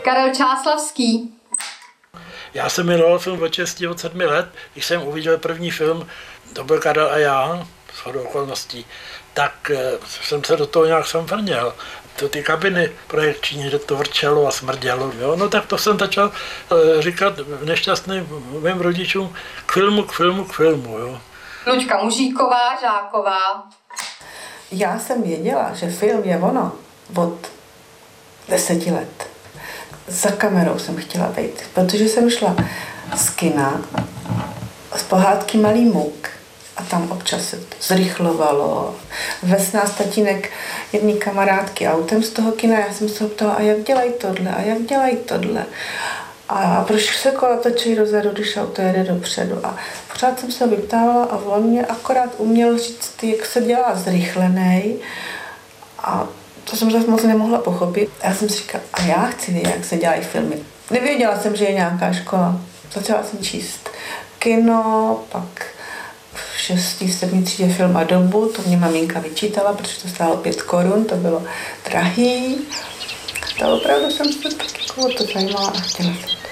Karel Čáslavský. Já jsem miloval film od 6, od 7 let, když jsem uviděl první film, to byl Karel a já, shodou okolností, tak jsem se do toho nějak sam vrněl. Ty kabiny projekční, že to vrčelo a smrdělo. Jo? No tak to jsem začal říkat nešťastným mým rodičům k filmu. Jo? Luďka Mužíková, Žáková. Já jsem věděla, že film je ono od 10 let. Za kamerou jsem chtěla být, protože jsem šla z kina z pohádky Malý muk a tam občas se to zrychlovalo. Vez nás tatínek jedné kamarádky autem z toho kina, já jsem se ptala, a jak dělají tohle. A proč se kola točí dozadu, když auto jede dopředu. A pořád jsem se vyptávala a on mě akorát uměl říct, jak se dělá zrychlenej. A to jsem zase moc nemohla pochopit. Já jsem si říkala, a já chci vědět, jak se dělají filmy. Nevěděla jsem, že je nějaká škola. Začala jsem číst kino, pak v 6., 7. třídě film a dobu, to mě maminka vyčítala, protože to stálo 5 korun, to bylo drahý. To opravdu jsem se tak jako to zajímala a chtěla jsem to.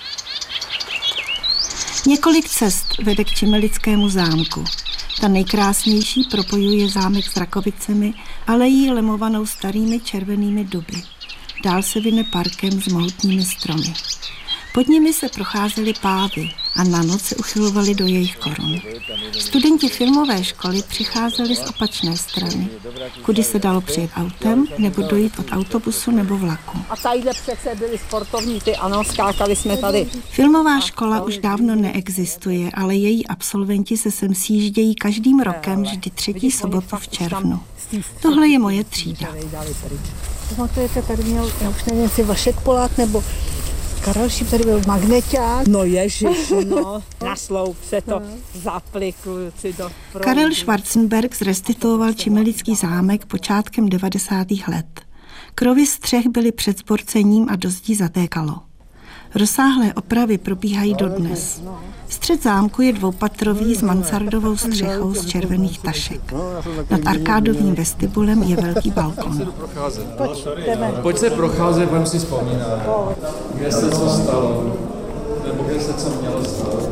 Několik cest vede k Čimelickému zámku. Ta nejkrásnější propojuje zámek s Rakovicemi, ale jí lemovanou starými červenými duby. Dál se vyne parkem s mohutnými stromy. Pod nimi se procházely pávy a na noc se uchylovali do jejich korun. Studenti filmové školy přicházeli z opačné strany, kudy se dalo přijet autem nebo dojít od autobusu nebo vlaku. A tadyhle přece byli sportovníci, ano, skákali jsme tady. Filmová škola už dávno neexistuje, ale její absolventi se sem sjíždějí každým rokem vždy 3. sobotu v červnu. Tohle je moje třída. Pamatujete, tady měl, já už nevím, jestli Vašek Polák nebo Karel Šíp, tady byl magneťák. No ježiš, no, na sloup se to zapli kluci do proudu. Karel Schwarzenberg zrestituoval Čimelický zámek počátkem 90. let. Krovy střech byly před zborcením a do zdí zatékalo. Rozsáhlé opravy probíhají dodnes. Střed zámku je dvoupatrový s mansardovou střechou z červených tašek. Nad arkádovým vestibulem je velký balkon. Pojď se procházet, budeme si vzpomínat. Kde se co stalo, nebo kde se co mělo stát.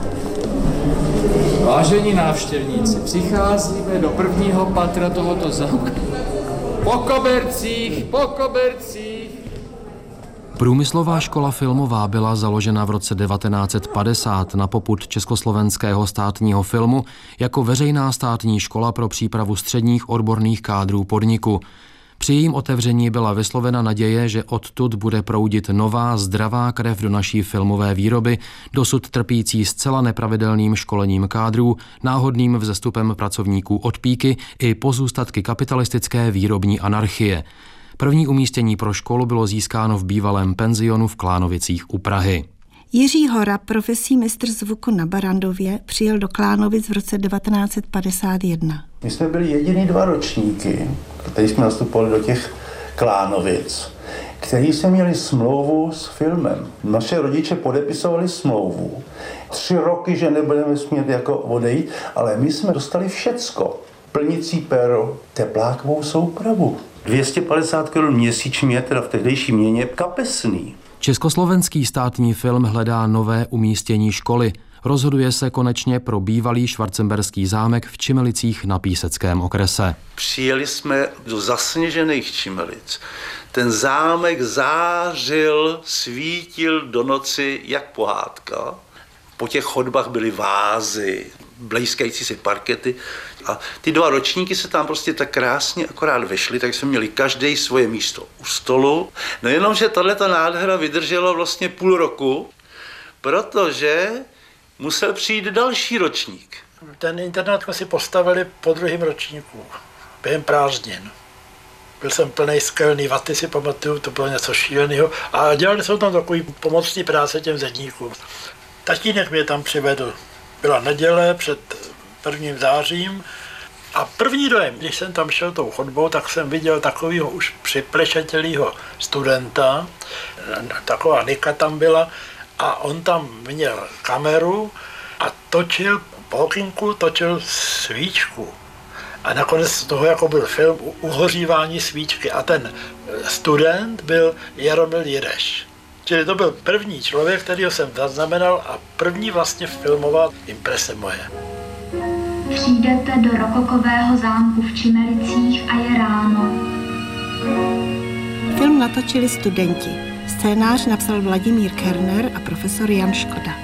Vážení návštěvníci, přicházíme do 1. patra tohoto zámku. Po kobercích, po kobercích. Průmyslová škola filmová byla založena v roce 1950 na popud Československého státního filmu jako veřejná státní škola pro přípravu středních odborných kádrů podniku. Při jejím otevření byla vyslovena naděje, že odtud bude proudit nová, zdravá krev do naší filmové výroby, dosud trpící zcela nepravidelným školením kádrů, náhodným vzestupem pracovníků od píky i pozůstatky kapitalistické výrobní anarchie. První umístění pro školu bylo získáno v bývalém penzionu v Klánovicích u Prahy. Jiří Hora, profesí mistr zvuku na Barandově, přijel do Klánovic v roce 1951. My jsme byli jediný 2 ročníky, kteří jsme nastupovali do těch Klánovic, kteří jsme měli smlouvu s filmem. Naše rodiče podepisovali smlouvu. 3 roky, že nebudeme smět jako odejít, ale my jsme dostali všecko. Plnicí pero, teplákovou soupravu. 250 Kč měsíčně, teda v tehdejší měně, kapesný. Československý státní film hledá nové umístění školy. Rozhoduje se konečně pro bývalý Schwarzenberský zámek v Čimelicích na Píseckém okrese. Přijeli jsme do zasněžených Čimelic. Ten zámek zářil, svítil do noci jak pohádka. Po těch chodbách byly vázy, blejskající si parkety. A ty 2 ročníky se tam prostě tak krásně akorát vešly, tak jsme měli každý svoje místo u stolu. No jenom, že tato nádhera vydržela vlastně půl roku, protože musel přijít další ročník. Ten internát jsme si postavili po 2. ročníku, během prázdnin. Byl jsem plnej skelný vaty, si pamatuju, to bylo něco šíleného. A dělali jsme tam takový pomocný práce těm zedníkům. Tatínek mě tam přivedl. Byla neděle před 1. zářím a první dojem, když jsem tam šel tou chodbou, tak jsem viděl takového už připlešetělého studenta, taková Nika tam byla a on tam měl kameru a točil po okýnku, točil svíčku. A nakonec z toho jako byl film uhořívání svíčky a ten student byl Jaromil Jireš. Čili to byl první člověk, kterýho jsem zaznamenal a první vlastně filmová imprese moje. Přijdete do rokokového zámku v Čimelicích a je ráno. Film natočili studenti. Scénář napsal Vladimír Kerner a profesor Jan Škoda.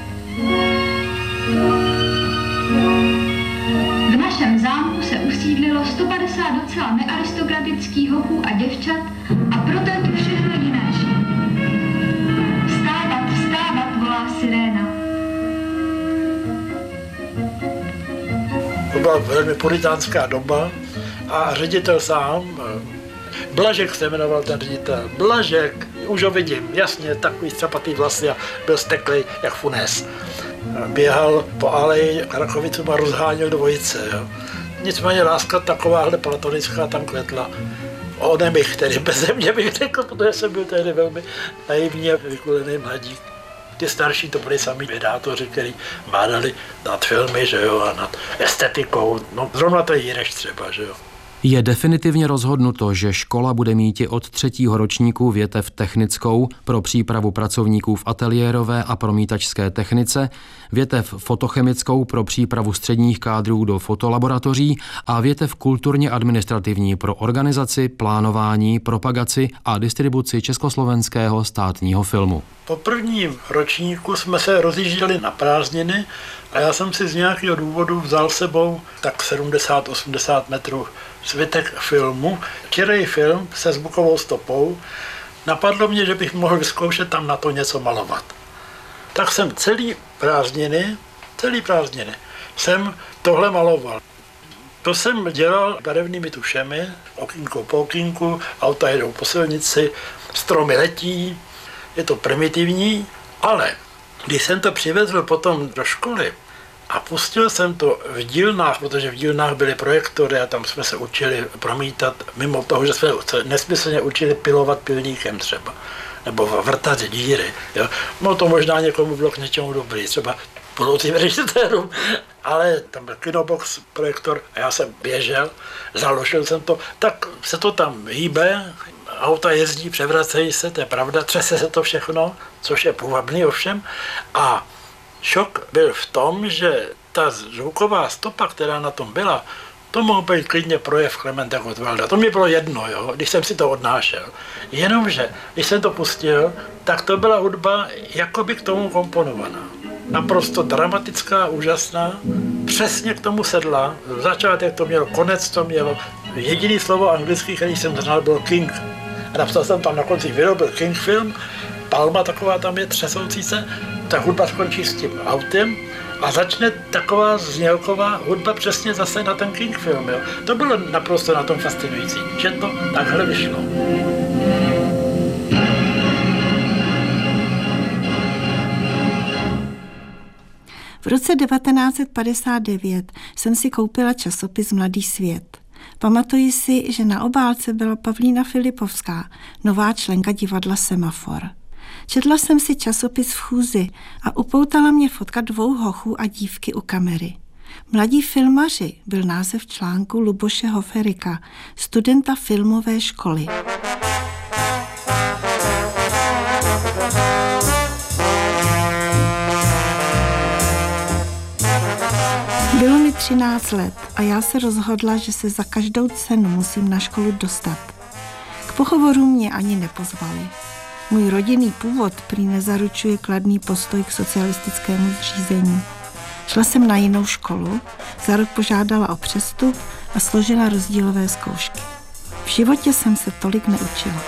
V našem zámku se usídlilo 150 docela nearistokratických hoků a děvčat a proto je tu všechno jiné. Vstávat, vstávat, volá siréna. To byla velmi puritánská doba a ředitel sám, Blažek se jmenoval ten ředitel, Blažek, už ho vidím, jasně, takový střapatý vlasy a byl steklej jak funes. Běhal po aleji Rachovicům a rozháněl dvojice. Jo. Nicméně láska takováhle platonická tam kvetla. Ode bych, tedy beze mě bych řekl, protože jsem byl tehdy velmi naivní a vykulený mladík. Ty starší to byli sami vědátoři, kteří bádali nad filmy, že jo, a nad estetikou. No, zrovna to je Jireš třeba, že jo. Je definitivně rozhodnuto, že škola bude mít i od 3. ročníku větev technickou pro přípravu pracovníků v ateliérové a promítačské technice, větev fotochemickou pro přípravu středních kádrů do fotolaboratoří a větev kulturně administrativní pro organizaci, plánování, propagaci a distribuci československého státního filmu. Po prvním ročníku jsme se rozjížděli na prázdniny a já jsem si z nějakého důvodu vzal sebou tak 70-80 metrů zbytek filmu, čirý film se zvukovou stopou. Napadlo mě, že bych mohl vyzkoušet tam na to něco malovat. Tak jsem celý prázdniny jsem tohle maloval. To jsem dělal barevnými tušemi, okýnko po okýnku, auta jedou po silnici, stromy letí, je to primitivní, ale když jsem to přivezl potom do školy a pustil jsem to v dílnách, protože v dílnách byly projektory a tam jsme se učili promítat, mimo toho, že jsme se nesmyslně učili pilovat pilníkem třeba, nebo vrtat díry. Jo. No to možná někomu bylo k něčemu dobrý, třeba budoucím režisérům, ale tam byl kinobox, projektor a já jsem běžel, založil jsem to, tak se to tam hýbe, auta jezdí, převracejí se, to je pravda, třese se to všechno, což je půvabný ovšem. A šok byl v tom, že ta zvuková stopa, která na tom byla, to mohl být klidně projev Klementa Gottwalda. To mi bylo jedno, jo, když jsem si to odnášel. Jenomže, když jsem to pustil, tak to byla hudba jakoby k tomu komponovaná. Naprosto dramatická, úžasná, přesně k tomu sedla. Začátek to mělo, konec to mělo. Jediný slovo anglický, který jsem znal, byl King. A napsal jsem tam na konci, vyrobil King film, palma taková tam je, třesoucí se, ta hudba skončí s tím autem a začne taková znělková hudba přesně zase na ten King film. Jo. To bylo naprosto na tom fascinující, že to takhle vyšlo. V roce 1959 jsem si koupila časopis Mladý svět. Pamatuji si, že na obálce byla Pavlína Filipovská, nová členka divadla Semafor. Četla jsem si časopis v chůzi a upoutala mě fotka 2 hochů a dívky u kamery. Mladí filmaři byl název článku Luboše Hoferika, studenta filmové školy. Bylo mi 13 let a já se rozhodla, že se za každou cenu musím na školu dostat. K pohovorům mě ani nepozvali. Můj rodinný původ prý nezaručuje kladný postoj k socialistickému zřízení. Šla jsem na jinou školu, za rok požádala o přestup a složila rozdílové zkoušky. V životě jsem se tolik neučila.